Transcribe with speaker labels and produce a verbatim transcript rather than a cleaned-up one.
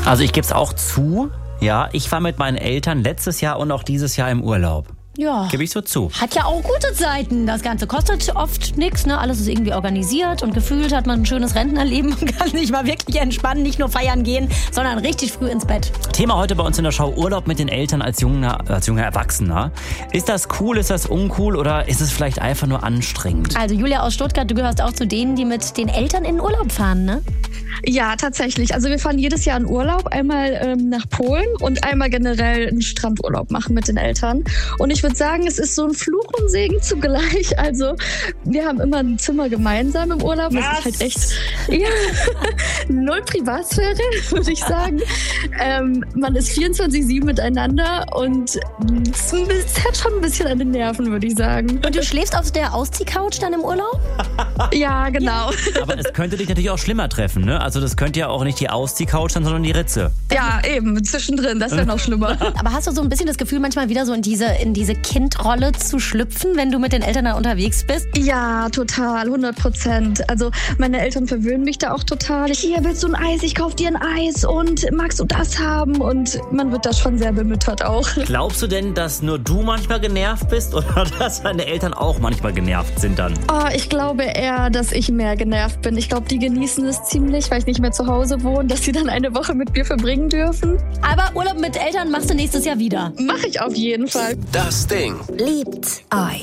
Speaker 1: Also ich gebe es auch zu, ja, ich war mit meinen Eltern letztes Jahr und auch dieses Jahr im Urlaub.
Speaker 2: Ja.
Speaker 1: Gebe ich so zu.
Speaker 2: Hat ja auch gute Seiten. Das Ganze kostet oft nichts, ne? Alles ist irgendwie organisiert und gefühlt hat man ein schönes Rentnerleben und kann sich mal wirklich entspannen, nicht nur feiern gehen, sondern richtig früh ins Bett.
Speaker 1: Thema heute bei uns in der Show: Urlaub mit den Eltern als junger, als junger Erwachsener. Ist das cool, ist das uncool oder ist es vielleicht einfach nur anstrengend?
Speaker 2: Also Julia aus Stuttgart, du gehörst auch zu denen, die mit den Eltern in den Urlaub fahren, ne?
Speaker 3: Ja, tatsächlich. Also wir fahren jedes Jahr in Urlaub, einmal ähm, nach Polen und einmal generell einen Strandurlaub machen mit den Eltern. Und ich würde sagen, es ist so ein Fluch und Segen zugleich. Also wir haben immer ein Zimmer gemeinsam im Urlaub. Das ist halt echt ja, null Privatsphäre, würde ich sagen. Ähm, man ist vierundzwanzig sieben miteinander und es hat schon ein bisschen an den Nerven, würde ich sagen.
Speaker 2: Und du schläfst auf der Ausziehcouch dann im Urlaub?
Speaker 3: Ja, genau.
Speaker 1: Aber es könnte dich natürlich auch schlimmer treffen, ne? Also das könnte ja auch nicht die Ausziehcouch sein, sondern die Ritze.
Speaker 3: Ja, eben, zwischendrin, das wäre noch schlimmer.
Speaker 2: Aber hast du so ein bisschen das Gefühl, manchmal wieder so in diese, in diese Kindrolle zu schlüpfen, wenn du mit den Eltern da unterwegs bist?
Speaker 3: Ja, total, hundert Prozent. Also meine Eltern verwöhnen mich da auch total. Hier, willst du ein Eis? Ich kauf dir ein Eis und magst du das haben? Und man wird da schon sehr bemüttert auch.
Speaker 1: Glaubst du denn, dass nur du manchmal genervt bist oder dass deine Eltern auch manchmal genervt sind dann?
Speaker 3: Oh, ich glaube eher, dass ich mehr genervt bin. Ich glaube, die genießen es ziemlich, weil ich nicht mehr zu Hause wohne, dass sie dann eine Woche mit mir verbringen dürfen.
Speaker 2: Aber Urlaub mit Eltern machst du nächstes Jahr wieder.
Speaker 3: Mache ich auf jeden Fall.
Speaker 4: Das Ding.
Speaker 2: Liebt euch.